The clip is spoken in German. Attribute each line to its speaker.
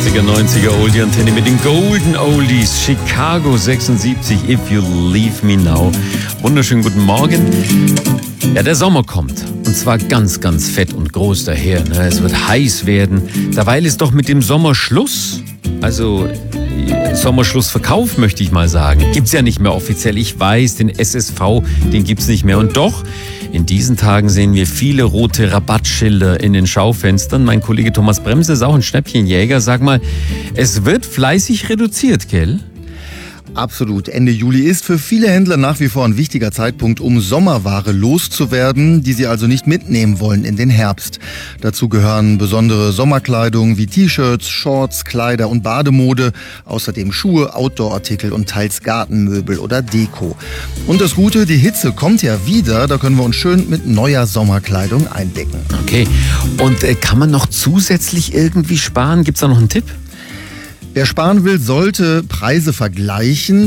Speaker 1: 80er, 90er Oldie-Antenne mit den Golden Oldies. Chicago 76, If You Leave Me Now. Wunderschönen guten Morgen. Ja, der Sommer kommt. Und zwar ganz, ganz fett und groß daher. Ne? Es wird heiß werden. Derweil ist doch mit dem Sommer Schluss. Also Sommerschlussverkauf, möchte ich mal sagen. Gibt's ja nicht mehr offiziell. Ich weiß, den SSV, den gibt's nicht mehr. Und doch, in diesen Tagen sehen wir viele rote Rabattschilder in den Schaufenstern. Mein Kollege Thomas Bremse ist auch ein Schnäppchenjäger. Sag mal, es wird fleißig reduziert, gell?
Speaker 2: Absolut. Ende Juli ist für viele Händler nach wie vor ein wichtiger Zeitpunkt, um Sommerware loszuwerden, die sie also nicht mitnehmen wollen in den Herbst. Dazu gehören besondere Sommerkleidung wie T-Shirts, Shorts, Kleider und Bademode, außerdem Schuhe, Outdoor-Artikel und teils Gartenmöbel oder Deko. Und das Gute, die Hitze kommt ja wieder, da können wir uns schön mit neuer Sommerkleidung eindecken.
Speaker 1: Okay, und kann man noch zusätzlich irgendwie sparen? Gibt's da noch einen Tipp?
Speaker 2: Wer sparen will, sollte Preise vergleichen.